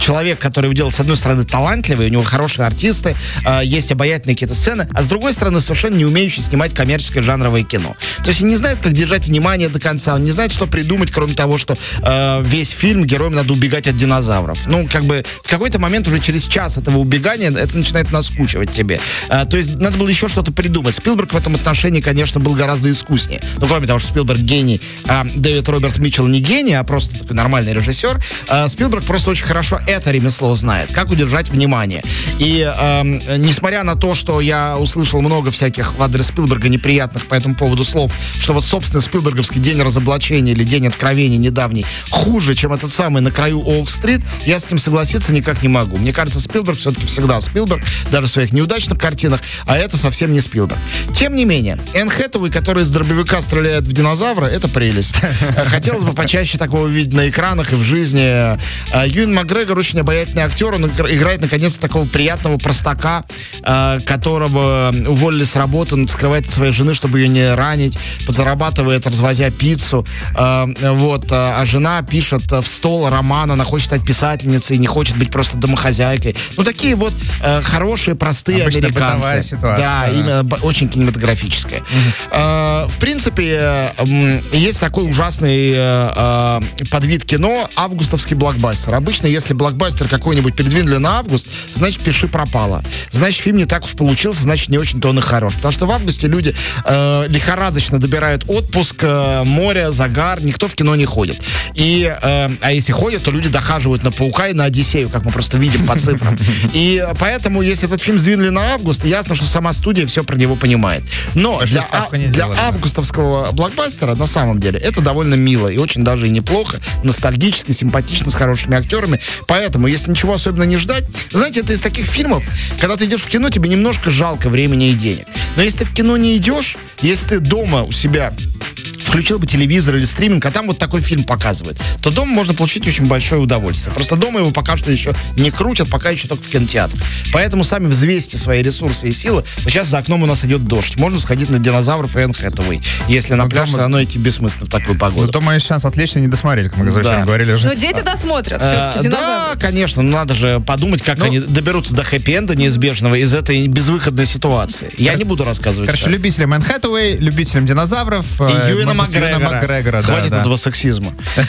человек, который его делает, с одной стороны, талантливый, у него хорошие артисты, есть обаятельные какие-то сцены, а с другой стороны, совершенно не умеющий снимать коммерческое жанровое кино. То есть он не знает, как держать внимание до конца, он не знает, что придумать, кроме того, что весь фильм героям надо убегать от динозавров. Ну, как бы в какой-то момент уже через час этого убегания это начинает наскучивать тебе. То есть надо было еще что-то придумать. Спилберг в этом отношении, конечно, был гораздо искуснее. Ну, кроме того, что Спилберг гений, а Дэвид Роберт Митчелл не гений, а просто такой нормальный режиссер, Спилберг просто очень хорошо это ремесло знает, как удержать внимание. И несмотря на то, что я услышал много всяких в адрес Спилберга неприятных по этому поводу слов, что вот, собственно, спилберговский день разоблачения или день откровений недавний хуже, чем этот самый «На краю Оук-стрит», я с этим согласиться никак не могу. Мне кажется, Спилберг все-таки всегда Спилберг, даже в своих неудачных картинах, а это совсем не Спилберг. Тем не менее, Энн Хэтэуэй, который из дробовика стреляет в динозавра, это прелесть. Хотелось бы почаще такого увидеть на экранах и в жизни. Юэн Макгрегор очень обаятельный актер, он играет, наконец, такого приятного простака, которого уволили с работы, он скрывает от своей жены, чтобы ее не ранить, подзарабатывает, развозя пиццу, а жена пишет в стол роман, она хочет стать писательницей, не хочет быть просто домохозяйкой. Ну, такие вот хорошие, простые обычно американцы. Бытовая ситуация. Да, именно очень кинематографическая. В принципе, есть такой ужасный подвид кино — августовский блокбастер. Обычно, если блокбастер какой-нибудь передвинули на август, значит, пиши пропало. Значит, фильм не так уж получился, значит, не очень-то он и хорош. Потому что в августе люди лихорадочно добирают отпуск, море, загар, никто в кино не ходит. А если ходят, то люди дохаживают на «Паука» и на «Одиссею», как мы просто видим по цифрам. И поэтому, если этот фильм сдвинули на август, ясно, что сама студия все про него понимает. Но для августовского блокбастера, на самом деле, это довольно мило и очень даже и неплохо, ностальгически, симпатично, с хорошими актерами. Поэтому, если ничего особенно не ждать, знаете, это из таких фильмов, когда ты идешь в кино, тебе немножко жалко времени и денег. Но если ты в кино не идешь, если ты дома у себя включил бы телевизор или стриминг, а там вот такой фильм показывают, то дома можно получить очень большое удовольствие. Просто дома его пока что еще не крутят, пока еще только в кинотеатрах. Поэтому сами взвесьте свои ресурсы и силы. Вот сейчас за окном у нас идет дождь. Можно сходить на «Динозавров» и Энн Хэтэуэй. Если на пляж, все равно идти бессмысленно в такую погоду. Дома есть шанс отлично не досмотреть, как мы говорили уже. Но дети досмотрят все-таки «Динозавры». Да, конечно. Но надо же подумать, как они доберутся до хэппи-энда неизбежного из этой безвыходной ситуации. Я не буду рассказывать. Хорошо, любителям Энн Хэтэуэй, любителям «Динозавров». И Юэна Макгрегора. Хватит этого сексизма.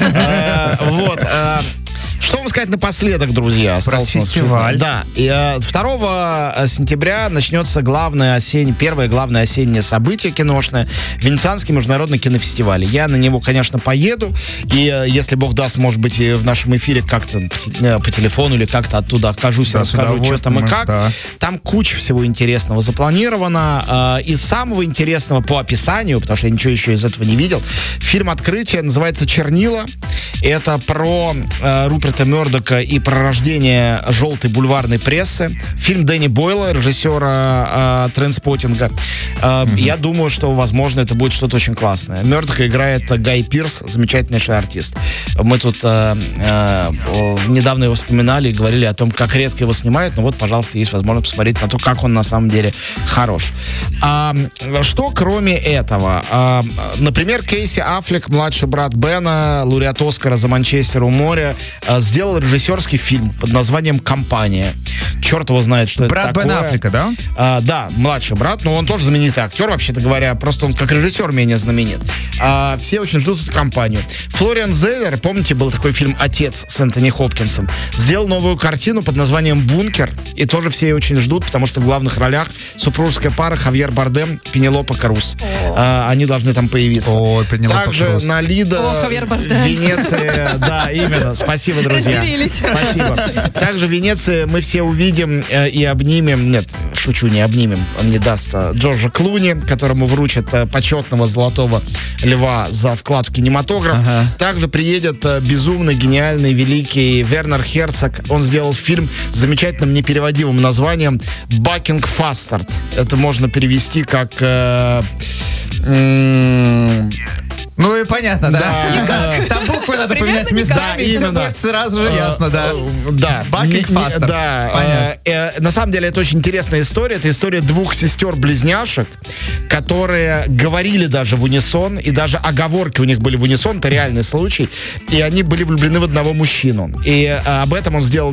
Что вам сказать напоследок, друзья? Про фестиваль. Да. 2 сентября начнется первое главное осеннее событие киношное — Венецианский международный кинофестиваль. Я на него, конечно, поеду. И если Бог даст, может быть, и в нашем эфире как-то по телефону или как-то оттуда окажусь и расскажу, что там и как. Да. Там куча всего интересного запланировано. Из самого интересного по описанию, потому что я ничего еще из этого не видел, фильм «Открытие», называется «Чернила». Это про Руперта Мёрдока и про рождение желтой бульварной прессы. Фильм Дэнни Бойла, режиссера «Трейнспоттинга». Я думаю, что, возможно, это будет что-то очень классное. Мёрдока играет Гай Пирс, замечательнейший артист. Мы тут недавно его вспоминали и говорили о том, как редко его снимают. Но вот, пожалуйста, есть возможность посмотреть на то, как он на самом деле хорош. Что кроме этого? Например, Кейси Аффлек, младший брат Бена, лауреат Оскара за «Манчестер у моря», сделал режиссерский фильм под названием «Компания». Черт его знает, что брат это такое. Бен Аффлека, да? Да, младший брат, но он тоже знаменитый актер, вообще-то говоря, просто он как режиссер менее знаменит. Все очень ждут эту компанию. Флориан Зеллер, помните, был такой фильм «Отец» с Энтони Хопкинсом, сделал новую картину под названием «Бункер», и тоже все ее очень ждут, потому что в главных ролях супружеская пара Хавьер Бардем, Пенелопа Круз. Они должны там появиться. Также Круз. На Лида в Венеции, да, именно, спасибо, друзья. Спасибо. Также в Венеции мы все увидим и обнимем, нет, шучу, не обнимем, он не даст, Джорджа Клуни, которому вручат почетного золотого льва за вклад в кинематограф. Также приедет безумный, гениальный, великий Вернер Херцог. Он сделал фильм с замечательным непереводимым названием «Бакинг Фастард». Это можно перевести как... Ну и понятно, да. Там буквы надо поменять местами, и все будет сразу же ясно, да. Да. Бакинг Фастард. Да. На самом деле это очень интересная история. Это история двух сестер-близняшек, которые говорили даже в унисон, и даже оговорки у них были в унисон. Это реальный случай. И они были влюблены в одного мужчину. И об этом он сделал